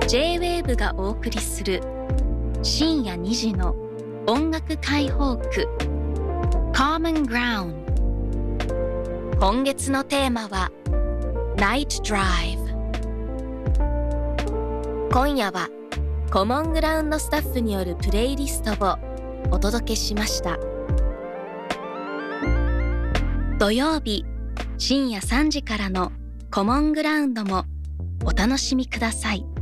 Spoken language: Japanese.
J-WAVE がお送りする深夜2時の音楽解放区 Common Ground。 今月のテーマは Night Drive。 今夜はコモングラウンドスタッフによるプレイリストをお届けしました。土曜日深夜3時からのコモングラウンドもお楽しみください。